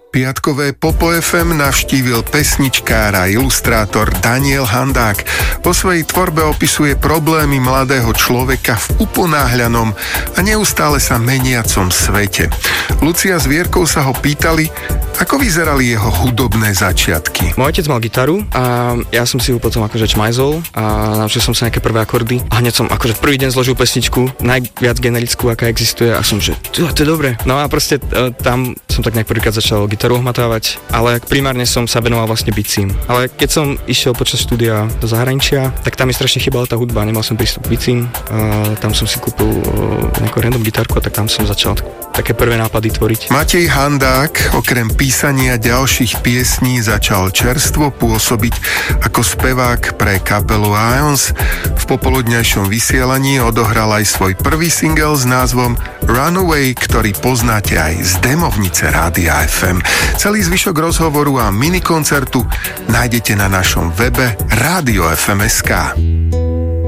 Piatkové Popo FM navštívil pesničkár a ilustrátor Daniel Handák. Po svojej tvorbe opisuje problémy mladého človeka v uponáhľanom a neustále sa meniacom svete. Lucia s Vierkou sa ho pýtali, ako vyzerali jeho hudobné začiatky. Môj otec mal gitaru a ja som si ju potom akože čmajzol a naučil som sa nejaké prvé akordy a hneď som akože v prvý deň zložil pesničku, najviac generickú, aká existuje a som, že to je dobré. No a proste tam som tak nejak prvýkrát začal gitaru ohmatávať, ale primárne som sa venoval vlastne bicím. Ale keď som išiel počas štúdia do zahraničia, tak tam mi strašne chýbala tá hudba, nemal som prístup k bicím, tam som si kúpil nejakú random gitarku a tak tam som začal také prvé nápady tvoriť. Matej Handák okrem písania ďalších piesní začal čerstvo pôsobiť ako spevák pre kapelu Ions. V popoludňajšom vysielaní odohral aj svoj prvý single s názvom Runaway, ktorý poznáte aj z demovnice Rádia FM. Celý zvyšok rozhovoru a minikoncertu nájdete na našom webe Radio FM.sk.